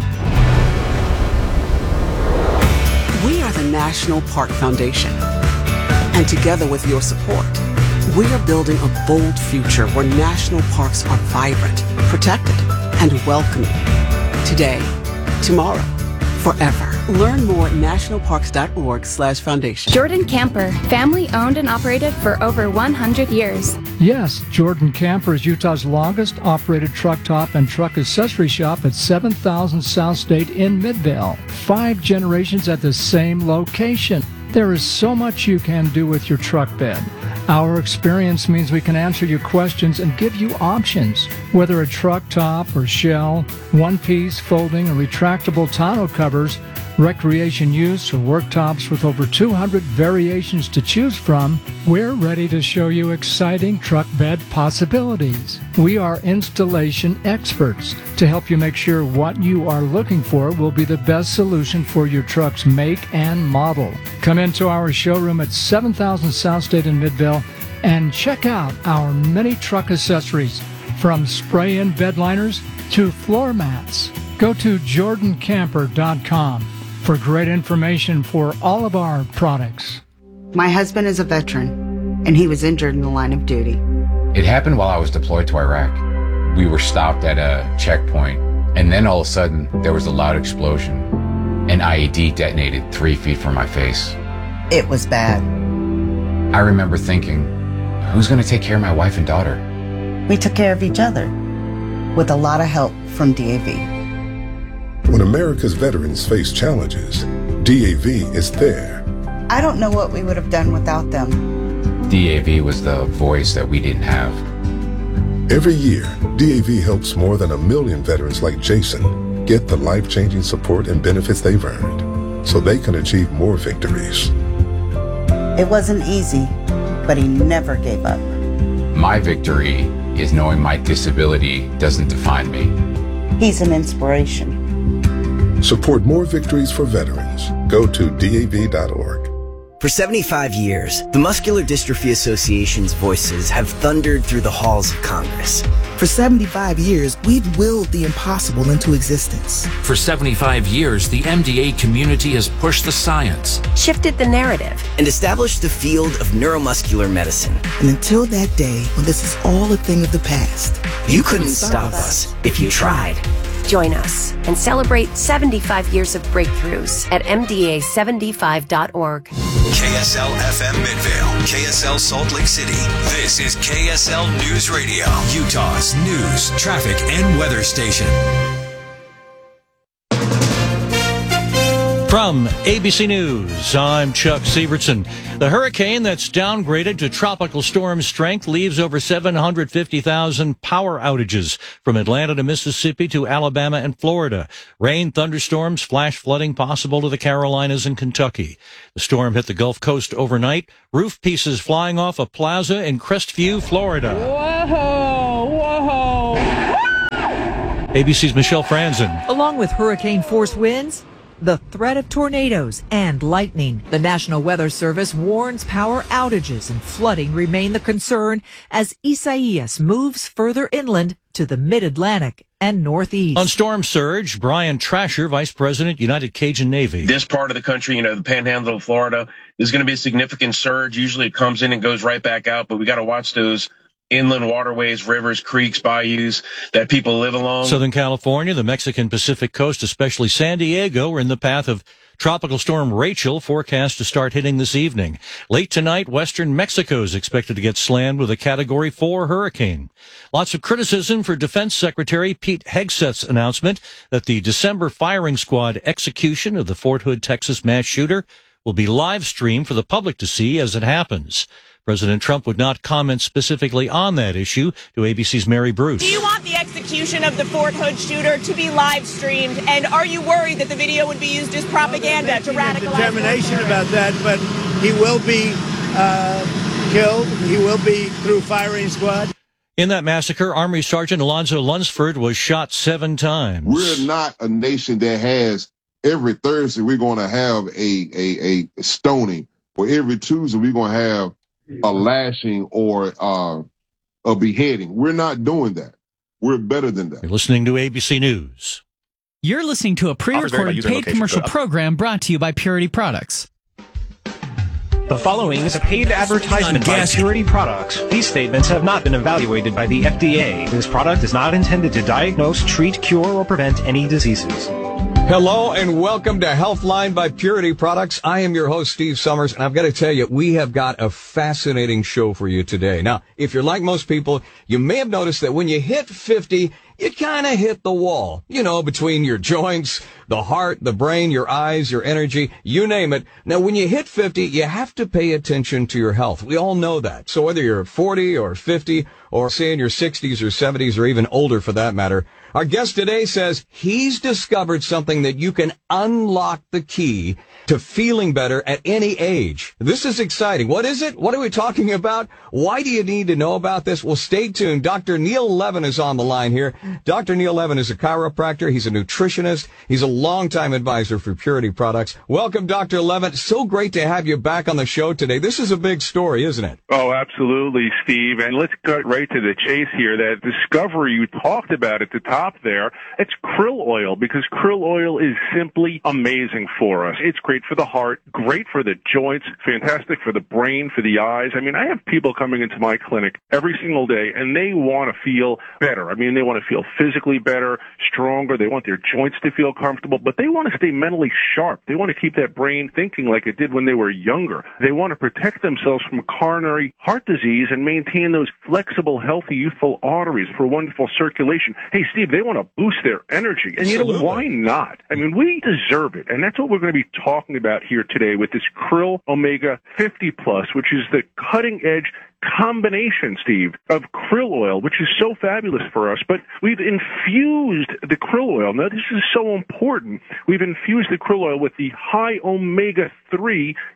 We are the National Park Foundation. And together with your support, we are building a bold future where national parks are vibrant, protected, and welcoming. Today, tomorrow, forever. Learn more at national parks dot org slash foundation. Jordan Camper, family owned and operated for over one hundred years. Yes, Jordan Camper is Utah's longest operated truck top and truck accessory shop at seven thousand South State in Midvale. Five generations at the same location. There is so much you can do with your truck bed. Our experience means we can answer your questions and give you options. Whether a truck top or shell, one-piece, folding, or retractable tonneau covers, recreation use, or worktops with over two hundred variations to choose from, we're ready to show you exciting truck bed possibilities. We are installation experts to help you make sure what you are looking for will be the best solution for your truck's make and model. Come into our showroom at seven thousand South State in Midvale and check out our many truck accessories, from spray-in bed liners to floor mats. Go to jordan camper dot com for great information for all of our products. My husband is a veteran, and he was injured in the line of duty. It happened while I was deployed to Iraq. We were stopped at a checkpoint, and then all of a sudden, there was a loud explosion. An I E D detonated three feet from my face. It was bad. I remember thinking, who's going to take care of my wife and daughter? We took care of each other, with a lot of help from D A V. When America's veterans face challenges, D A V is there. I don't know what we would have done without them. D A V was the voice that we didn't have. Every year, D A V helps more than a million veterans like Jason get the life-changing support and benefits they've earned so they can achieve more victories. It wasn't easy, but he never gave up. My victory is knowing my disability doesn't define me. He's an inspiration. Support more victories for veterans. Go to D A V dot org. For seventy-five years, the Muscular Dystrophy Association's voices have thundered through the halls of Congress. For seventy-five years, we've willed the impossible into existence. For seventy-five years, the M D A community has pushed the science, shifted the narrative, and established the field of neuromuscular medicine. And until that day when this is all a thing of the past, you couldn't stop us if you tried. Join us and celebrate seventy-five years of breakthroughs at M D A seventy-five dot org. K S L F M Midvale, K S L Salt Lake City. This is K S L News Radio, Utah's news, traffic, and weather station. From A B C News, I'm Chuck Sievertson. The hurricane that's downgraded to tropical storm strength leaves over seven hundred fifty thousand power outages from Atlanta to Mississippi to Alabama and Florida. Rain, thunderstorms, flash flooding possible to the Carolinas and Kentucky. The storm hit the Gulf Coast overnight. Roof pieces flying off a plaza in Crestview, Florida. Whoa, whoa. A B C's Michelle Franzen. Along with hurricane-force winds, the threat of tornadoes and lightning. The National Weather Service warns power outages and flooding remain the concern as Isaias moves further inland to the mid-Atlantic and northeast. On storm surge, Brian Trasher, Vice President, United Cajun Navy. This part of the country, you know, the panhandle of Florida, there's going to be a significant surge. Usually it comes in and goes right back out, but we got to watch those inland waterways, rivers, creeks, bayous that people live along. Southern California, the Mexican Pacific coast, especially San Diego, are in the path of Tropical Storm Rachel, forecast to start hitting this evening. Late tonight, western Mexico is expected to get slammed with a Category four hurricane. Lots of criticism for Defense Secretary Pete Hegseth's announcement that the December firing squad execution of the Fort Hood, Texas mass shooter will be live streamed for the public to see as it happens. President Trump would not comment specifically on that issue to A B C's Mary Bruce. Do you want the execution of the Fort Hood shooter to be live streamed? And are you worried that the video would be used as propaganda well, to radicalize? Determination about that, but he will be uh, killed. He will be through firing squad. In that massacre, Army Sergeant Alonzo Lunsford was shot seven times. We're not a nation that has every Thursday we're going to have a, a, a stoning, or every Tuesday we're going to have a lashing or uh, a beheading. We're not doing that. We're better than that. You're listening to A B C News. You're listening to a pre-recorded paid commercial program brought to you by Purity Products. The following is a paid advertisement by Purity Products. These statements have not been evaluated by the F D A. This product is not intended to diagnose, treat, cure, or prevent any diseases. Hello and welcome to Healthline by Purity Products. I am your host, Steve Summers, and I've got to tell you, we have got a fascinating show for you today. Now, if you're like most people, you may have noticed that when you hit fifty, you kind of hit the wall, you know, between your joints, the heart, the brain, your eyes, your energy, you name it. Now, when you hit fifty, you have to pay attention to your health. We all know that. So whether you're forty or fifty or say in your sixties or seventies or even older for that matter, our guest today says he's discovered something that you can unlock the key to feeling better at any age. This is exciting. What is it? What are we talking about? Why do you need to know about this? Well, stay tuned. Doctor Neil Levin is on the line here. Doctor Neil Levin is a chiropractor. He's a nutritionist. He's a longtime advisor for Purity Products. Welcome, Doctor Levin. So great to have you back on the show today. This is a big story, isn't it? Oh, absolutely, Steve. And let's cut right to the chase here. That discovery you talked about at the top there, it's krill oil, because krill oil is simply amazing for us. It's great for the heart, great for the joints, fantastic for the brain, for the eyes. I mean, I have people coming into my clinic every single day, and they want to feel better. I mean, they want to feel physically better, stronger. They want their joints to feel comfortable, but they want to stay mentally sharp. They want to keep that brain thinking like it did when they were younger. They want to protect themselves from coronary heart disease and maintain those flexible, healthy, youthful arteries for wonderful circulation. Hey, Steve, they want to boost their energy. And you know, why not? I mean, we deserve it. And that's what we're going to be talking about here today with this Krill Omega fifty plus, which is the cutting edge combination, Steve, of krill oil, which is so fabulous for us. But we've infused the krill oil. Now, this is so important. We've infused the krill oil with the high omega three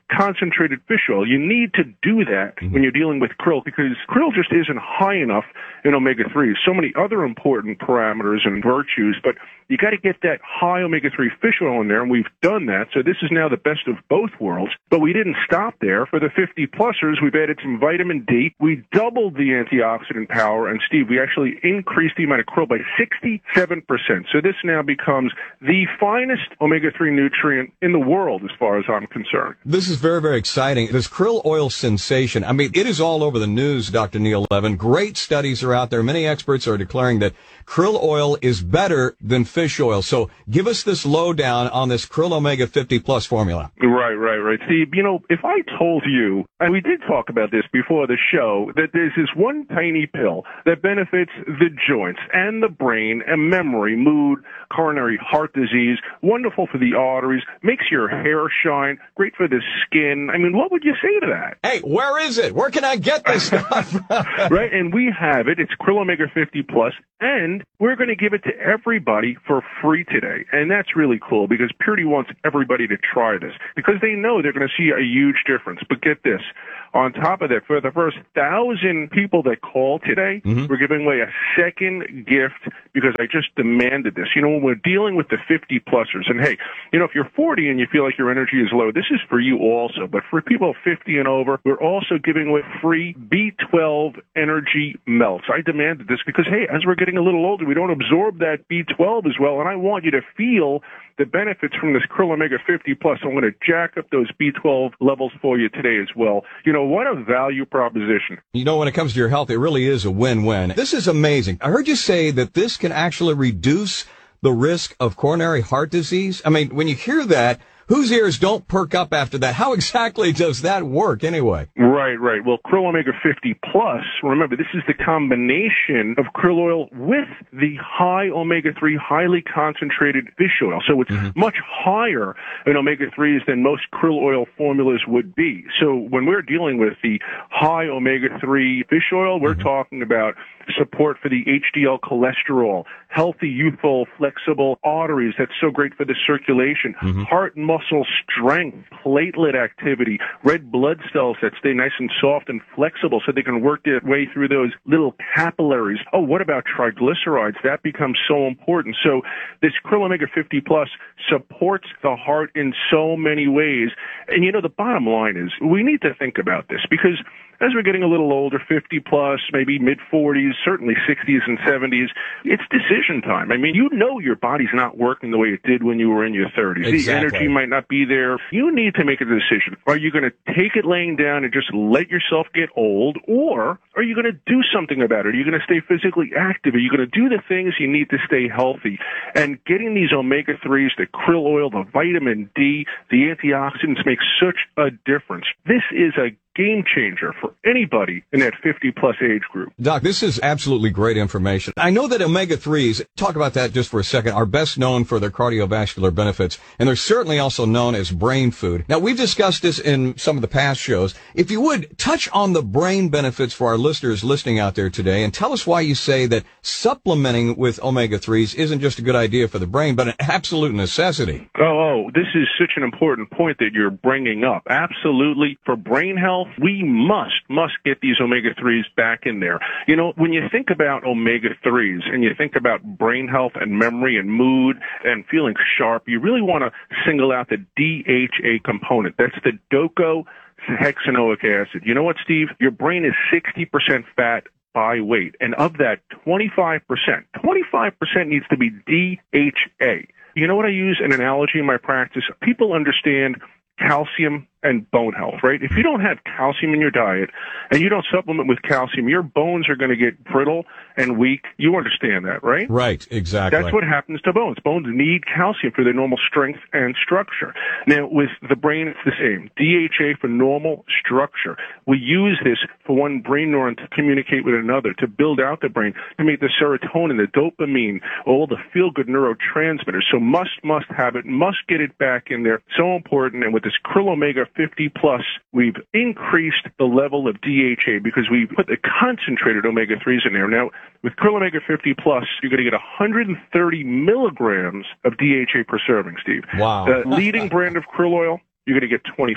concentrated fish oil. You need to do that mm-hmm. when you're dealing with krill, because krill just isn't high enough in omega threes. So many other important parameters and virtues, but you got to get that high omega three fish oil in there, and we've done that. So this is now the best of both worlds. But we didn't stop there. For the fifty-plussers, we've added some vitamin D. We doubled the antioxidant power, and Steve, we actually increased the amount of krill by sixty-seven percent. So this now becomes the finest omega three nutrient in the world as far as I'm concerned. This is very, very exciting. This krill oil sensation, I mean, it is all over the news, Doctor Neil Levin. Great studies are out there. Many experts are declaring that krill oil is better than fish oil. So give us this lowdown on this krill omega fifty plus formula. Right, right, right. Steve, you know, if I told you, and we did talk about this before the show, that there's this one tiny pill that benefits the joints and the brain and memory, mood, coronary heart disease, wonderful for the arteries, makes your hair shine, great for the skin. I mean, what would you say to that? Hey, where is it? Where can I get this stuff? Right, and we have it. It's krill omega fifty plus, and we're going to give it to everybody for free today. And that's really cool because Purity wants everybody to try this because they know they're going to see a huge difference. But get this, on top of that, for the first thousand people that call today, mm-hmm. we're giving away a second gift because I just demanded this. You know, when we're dealing with the fifty-plussers, and hey, you know, if you're forty and you feel like your energy is low, this is for you also. But for people fifty and over, we're also giving away free B twelve energy melts. I demanded this because, hey, as we're getting a little older, we don't absorb that B twelve as well, and I want you to feel the benefits from this krill omega fifty plus. I'm going to jack up those B twelve levels for you today as well. You know, what a value proposition. You know, when it comes to your health, it really is a win-win. This is amazing. I heard you say that this can actually reduce the risk of coronary heart disease. I mean, when you hear that, whose ears don't perk up after that? How exactly does that work anyway? Right, right. Well, krill omega fifty plus, remember, this is the combination of krill oil with the high omega three, highly concentrated fish oil. So it's mm-hmm. much higher in omega threes than most krill oil formulas would be. So when we're dealing with the high omega three fish oil, we're mm-hmm. talking about support for the H D L cholesterol, healthy, youthful, flexible arteries. That's so great for the circulation, mm-hmm. heart and muscle strength, platelet activity, red blood cells that stay nice and soft and flexible so they can work their way through those little capillaries. Oh, what about triglycerides? That becomes so important. So this krill omega fifty plus supports the heart in so many ways. And you know, the bottom line is we need to think about this because as we're getting a little older, fifty plus, maybe mid-forties, certainly sixties and seventies, it's decision time. I mean, you know your body's not working the way it did when you were in your thirties. Exactly. The energy might not be there. You need to make a decision. Are you going to take it laying down and just let yourself get old, or are you going to do something about it? Are you going to stay physically active? Are you going to do the things you need to stay healthy? And getting these omega threes, the krill oil, the vitamin D, the antioxidants make such a difference. This is a game changer for anybody in that fifty plus age group. Doc, this is absolutely great information. I know that omega threes, talk about that just for a second, are best known for their cardiovascular benefits, and they're certainly also known as brain food. Now, we've discussed this in some of the past shows. If you would, touch on the brain benefits for our listeners listening out there today, and tell us why you say that supplementing with omega threes isn't just a good idea for the brain, but an absolute necessity. Oh, oh, this is such an important point that you're bringing up. Absolutely. For brain health, we must, must get these omega threes back in there. You know, when you think about omega threes and you think about brain health and memory and mood and feeling sharp, you really want to single out the D H A component. That's the docosahexaenoic acid. You know what, Steve? Your brain is sixty percent fat by weight. And of that, twenty-five percent, twenty-five percent needs to be D H A. You know what I use an analogy in my practice? People understand calcium and bone health, right? If you don't have calcium in your diet and you don't supplement with calcium, your bones are going to get brittle and weak. You understand that, right? Right, exactly. That's what happens to bones. Bones need calcium for their normal strength and structure. Now, with the brain, it's the same. D H A for normal structure. We use this for one brain neuron to communicate with another, to build out the brain, to make the serotonin, the dopamine, all the feel-good neurotransmitters. So must, must have it, must get it back in there. So important. And with this krill omega fifty plus, we've increased the level of D H A because we put the concentrated omega threes in there. Now, with krill omega fifty plus, you're going to get one hundred thirty milligrams of D H A per serving, Steve. Wow. The leading brand of krill oil, you're going to get twenty-four.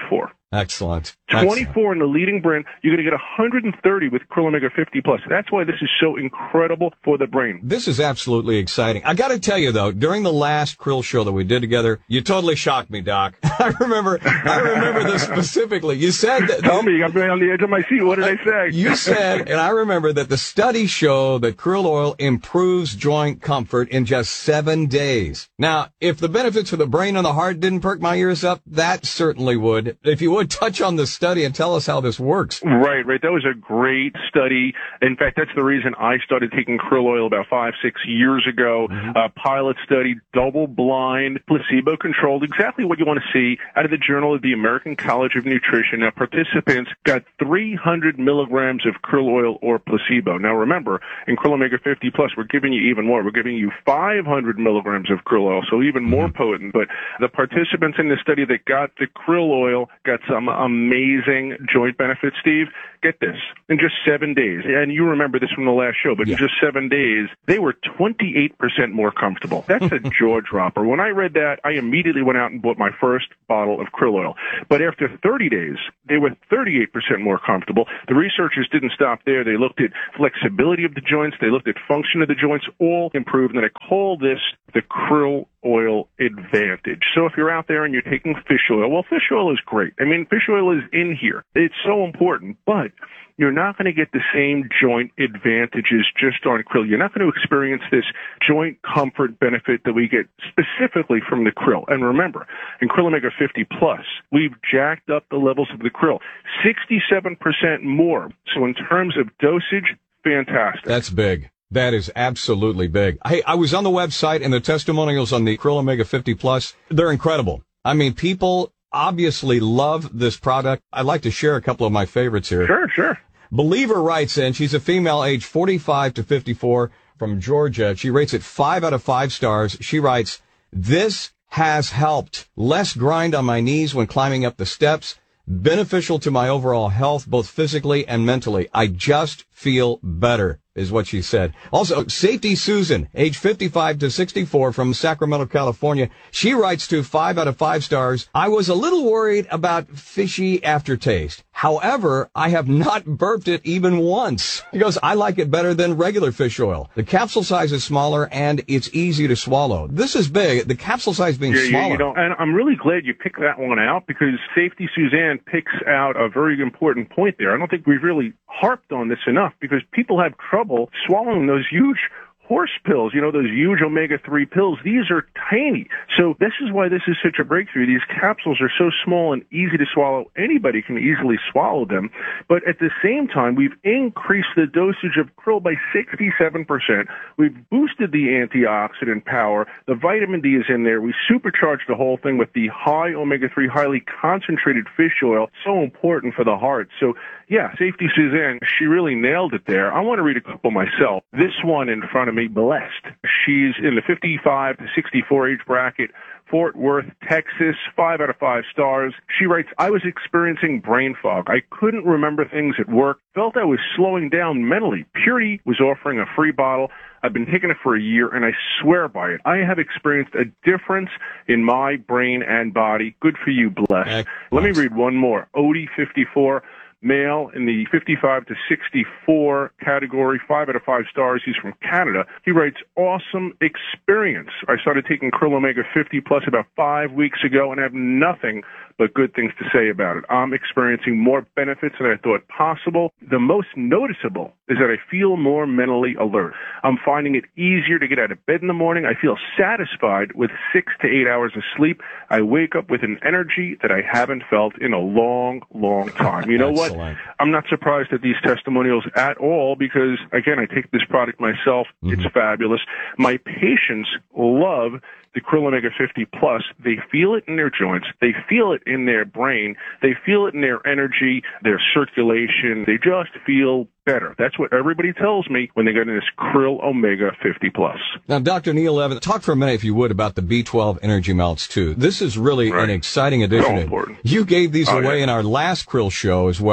Excellent. twenty-four in the leading brand. You're going to get one hundred thirty with Krill Omega fifty Plus. That's why this is so incredible for the brain. This is absolutely exciting. I got to tell you, though, during the last Krill show that we did together, you totally shocked me, Doc. I remember I remember this specifically. You said that... Tell me, I'm on the edge of my seat. What did I say? You said, and I remember that the studies show that krill oil improves joint comfort in just seven days. Now, if the benefits for the brain and the heart didn't perk my ears up, that certainly would. If you would touch on the study and tell us how this works. Right, right. That was a great study. In fact, that's the reason I started taking krill oil about five, six years ago. Mm-hmm. A pilot study, double-blind, placebo-controlled, exactly what you want to see out of the Journal of the American College of Nutrition. Now, participants got three hundred milligrams of krill oil or placebo. Now, remember, in Krill Omega fifty Plus, we're giving you even more. We're giving you five hundred milligrams of krill oil, so even more mm-hmm. potent. But the participants in the study that got the krill oil got some amazing joint benefits, Steve. Get this, in just seven days, and you remember this from the last show, but yeah. in just seven days, they were twenty-eight percent more comfortable. That's a jaw dropper. When I read that, I immediately went out and bought my first bottle of krill oil. But after thirty days, they were thirty-eight percent more comfortable. The researchers didn't stop there. They looked at flexibility of the joints. They looked at function of the joints, all improved, and I call this the krill oil advantage. So if you're out there and you're taking fish oil, well, fish oil is great. I mean, fish oil is in here. It's so important, but you're not going to get the same joint advantages just on krill. You're not going to experience this joint comfort benefit that we get specifically from the krill. And remember, in Krill Omega fifty Plus, we've jacked up the levels of the krill, sixty-seven percent more. So in terms of dosage, fantastic. That's big. That is absolutely big. Hey, I was on the website, and the testimonials on the Krill Omega fifty Plus, they're incredible. I mean, people obviously love this product. I'd like to share a couple of my favorites here. Sure, sure. Believer writes in, she's a female age forty-five to fifty-four from Georgia. She rates it five out of five stars. She writes, this has helped. Less grind on my knees when climbing up the steps. Beneficial to my overall health, both physically and mentally. I just feel better, is what she said. Also, Safety Susan, age fifty-five to sixty-four from Sacramento, California. She writes to five out of five stars. I was a little worried about fishy aftertaste. However, I have not burped it even once. He goes, I like it better than regular fish oil. The capsule size is smaller and it's easy to swallow. This is big. The capsule size being yeah, smaller. You know, and I'm really glad you picked that one out because Safety Suzanne picks out a very important point there. I don't think we've really harped on this enough because people have trouble swallowing those huge horse pills, you know, those huge omega three pills. These are tiny. So this is why this is such a breakthrough. These capsules are so small and easy to swallow. Anybody can easily swallow them. But at the same time, we've increased the dosage of krill by sixty-seven percent. We've boosted the antioxidant power. The vitamin D is in there. We supercharged the whole thing with the high omega three, highly concentrated fish oil. So important for the heart. So yeah, Safety Suzanne, she really nailed it there. I want to read a couple myself. This one in front of me, Blessed. She's in the fifty-five to sixty-four age bracket, Fort Worth, Texas, five out of five stars. She writes, I was experiencing brain fog. I couldn't remember things at work, felt I was slowing down mentally. Purity was offering a free bottle. I've been taking it for a year, and I swear by it. I have experienced a difference in my brain and body. Good for you, Blessed. Let me read one more. Odie, fifty-four. Male in the fifty-five to sixty-four category, five out of five stars. He's from Canada. He writes, awesome experience. I started taking Krill Omega fifty Plus about five weeks ago and have nothing but good things to say about it. I'm experiencing more benefits than I thought possible. The most noticeable is that I feel more mentally alert. I'm finding it easier to get out of bed in the morning. I feel satisfied with six to eight hours of sleep. I wake up with an energy that I haven't felt in a long, long time. You know what? I'm not surprised at these testimonials at all because, again, I take this product myself. Mm-hmm. It's fabulous. My patients love the Krill Omega fifty Plus. They feel it in their joints. They feel it in their brain. They feel it in their energy, their circulation. They just feel better. That's what everybody tells me when they get in this Krill Omega fifty Plus. Now, Doctor Neil Evans, talk for a minute, if you would, about the B twelve Energy Melts, too. This is really right. an exciting addition. So important. You gave these oh, away yeah. in our last Krill show as well.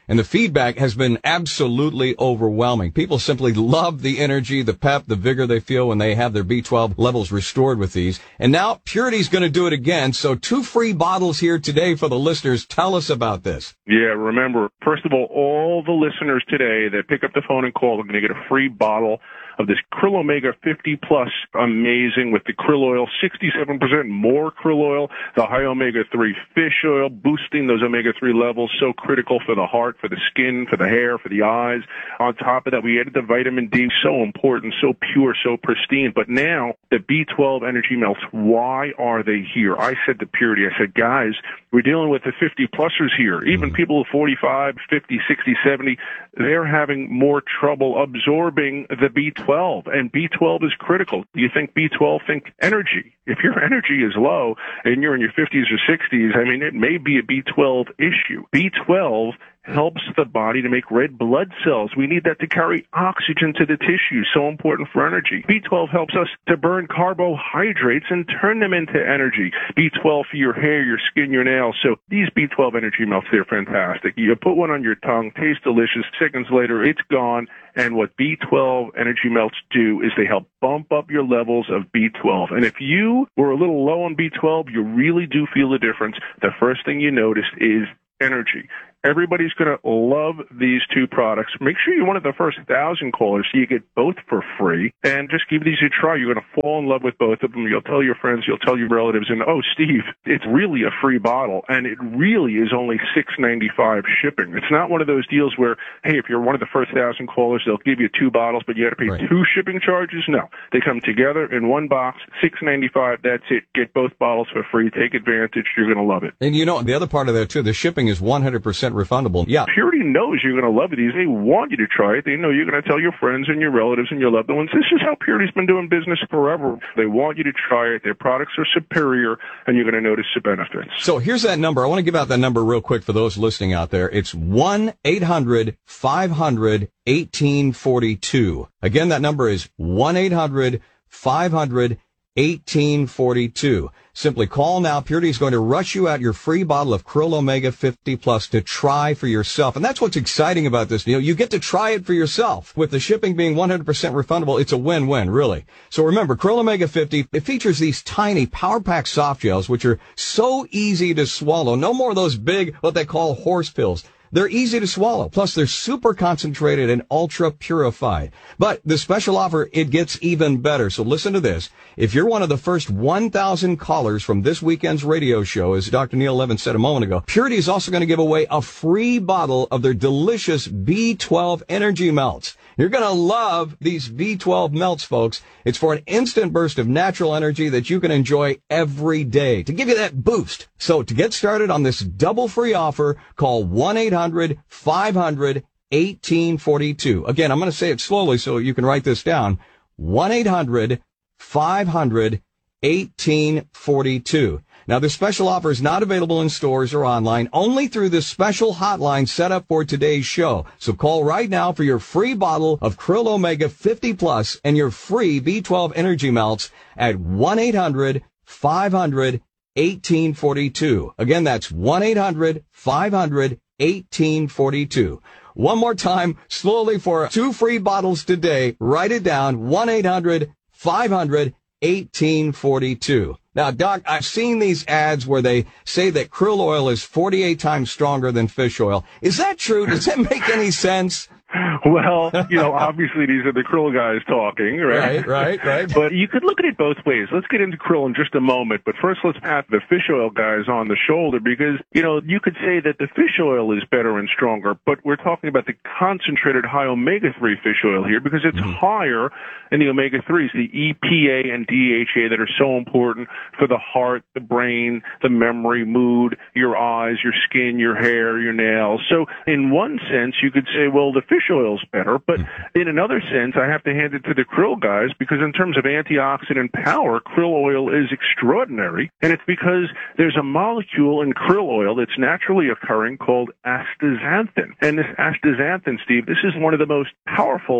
And the feedback has been absolutely overwhelming. People simply love the energy, the pep, the vigor they feel when they have their B twelve levels restored with these. And now Purity's going to do it again. So two free bottles here today for the listeners. Tell us about this. Yeah, remember, first of all, all the listeners today that pick up the phone and call are going to get a free bottle of this Krill Omega fifty plus, amazing, with the krill oil, sixty-seven percent more krill oil, the high omega three fish oil, boosting those omega three levels, so critical for the heart, for the skin, for the hair, for the eyes. On top of that, we added the vitamin D, so important, so pure, so pristine. But now, the B twelve energy melts, why are they here? I said to Purity, I said, guys, we're dealing with the fifty plusers here. Even mm. people forty-five, fifty, sixty, seventy, they're having more trouble absorbing the B twelve, and B twelve is critical. You think B twelve, think energy. If your energy is low and you're in your fifties or sixties, I mean, it may be a B twelve issue. B twelve helps the body to make red blood cells. We need that to carry oxygen to the tissue, so important for energy. B twelve helps us to burn carbohydrates and turn them into energy. B twelve for your hair, your skin, your nails. So these B twelve energy melts, they're fantastic. You put one on your tongue, tastes delicious. Seconds later, it's gone. And what B twelve energy melts do is they help bump up your levels of B twelve. And if you were a little low on B twelve, you really do feel the difference. The first thing you notice is energy. Everybody's going to love these two products. Make sure you're one of the first thousand callers so you get both for free. And just give these a try. You're going to fall in love with both of them. You'll tell your friends, you'll tell your relatives, and, oh, Steve, it's really a free bottle. And it really is only six ninety-five shipping. It's not one of those deals where, hey, if you're one of the first thousand callers, they'll give you two bottles, but you got to pay right. two shipping charges. No. They come together in one box, six ninety-five. That's it. Get both bottles for free. Take advantage. You're going to love it. And, you know, the other part of that, too, the shipping is one hundred percent refundable. Yeah. Purity knows you're going to love these. They want you to try it. They know you're going to tell your friends and your relatives and your loved ones. This is how Purity's been doing business forever. They want you to try it. Their products are superior, and you're going to notice the benefits. So here's that number. I want to give out that number real quick for those listening out there. It's one eight hundred five hundred eighteen forty-two. Again, that number is one eight hundred five hundred eighteen forty-two. Simply call now. Purity is going to rush you out your free bottle of Krill Omega fifty plus to try for yourself. And that's what's exciting about this deal. You get to try it for yourself. With the shipping being one hundred percent refundable, it's a win-win, really. So remember, Krill Omega fifty, it features these tiny Power Pack soft gels, which are so easy to swallow. No more of those big, what they call horse pills. They're easy to swallow. Plus, they're super concentrated and ultra purified. But the special offer, it gets even better. So listen to this. If you're one of the first one thousand callers from this weekend's radio show, as Doctor Neil Levin said a moment ago, Purity is also going to give away a free bottle of their delicious B twelve energy melts. You're going to love these B twelve melts, folks. It's for an instant burst of natural energy that you can enjoy every day to give you that boost. So to get started on this double free offer, call one eight hundred five hundred eighteen forty-two. Again, I'm going to say it slowly so you can write this down. one eight hundred five hundred eighteen forty-two. Now, this special offer is not available in stores or online, only through this special hotline set up for today's show. So call right now for your free bottle of Krill Omega fifty plus and your free B twelve energy melts at one eight hundred five hundred eighteen forty-two. Again, that's one eight hundred five hundred eighteen forty-two. One more time, slowly, for two free bottles today. Write it down, one eight hundred five hundred eighteen forty-two. Now, Doc, I've seen these ads where they say that krill oil is forty-eight times stronger than fish oil. Is that true? Does that make any sense? Well, you know, obviously these are the krill guys talking, right? Right, right, right. But you could look at it both ways. Let's get into krill in just a moment. But first, let's pat the fish oil guys on the shoulder because, you know, you could say that the fish oil is better and stronger, but we're talking about the concentrated high omega three fish oil here because it's mm-hmm. higher in the omega threes, the E P A and D H A that are so important for the heart, the brain, the memory, mood, your eyes, your skin, your hair, your nails. So in one sense, you could say, well, the fish oil's better, but in another sense, I have to hand it to the krill guys because in terms of antioxidant power, krill oil is extraordinary, and it's because there's a molecule in krill oil that's naturally occurring called astaxanthin. And this astaxanthin, Steve, this is one of the most powerful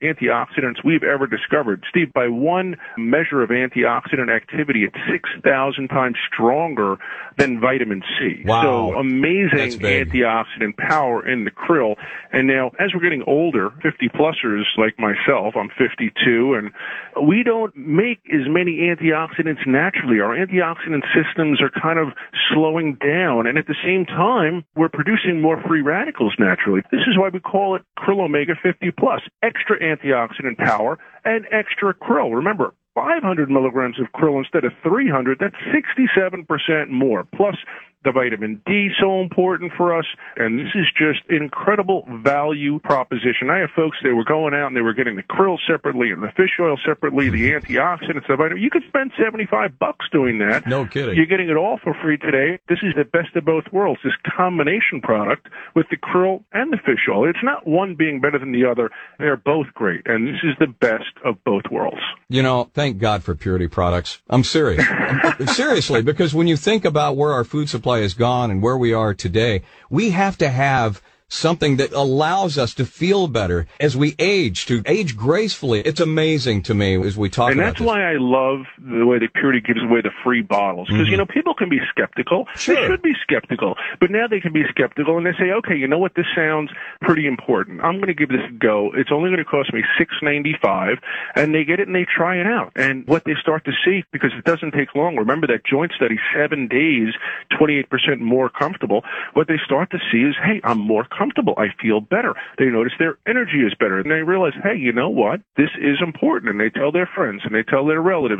antioxidants we've ever discovered. Steve, by one measure of antioxidant activity, it's six thousand times stronger than vitamin C. Wow. So amazing antioxidant power in the krill. And now, as we're getting older, fifty-plussers like myself, I'm fifty-two, and we don't make as many antioxidants naturally. Our antioxidant systems are kind of slowing down, and at the same time, we're producing more free radicals naturally. This is why we call it Krill Omega fifty plus. Extra antioxidant power and extra krill. Remember, five hundred milligrams of krill instead of three hundred, that's sixty-seven percent more. Plus, the vitamin D, so important for us, and this is just an incredible value proposition. I have folks, they were going out and they were getting the krill separately and the fish oil separately, the antioxidants, the vitamin. You could spend seventy-five bucks doing that. No kidding. You're getting it all for free today. This is the best of both worlds, this combination product with the krill and the fish oil. It's not one being better than the other. They're both great, and this is the best of both worlds. You know, thank God for Purity products. I'm serious. I'm, seriously, because when you think about where our food supply has gone and where we are today, we have to have something that allows us to feel better as we age, to age gracefully. It's amazing to me as we talk and about that's this. why I love the way that Purity gives away the free bottles. Because, mm-hmm. you know, people can be skeptical. Sure. They should be skeptical. But now they can be skeptical and they say, okay, you know what, this sounds pretty important. I'm going to give this a go. It's only going to cost me six ninety-five, and they get it and they try it out. And what they start to see, because it doesn't take long, remember that joint study, seven days, twenty-eight percent more comfortable. What they start to see is, hey, I'm more comfortable. I feel better. They notice their energy is better. And they realize, hey, you know what? This is important. And they tell their friends and they tell their relatives.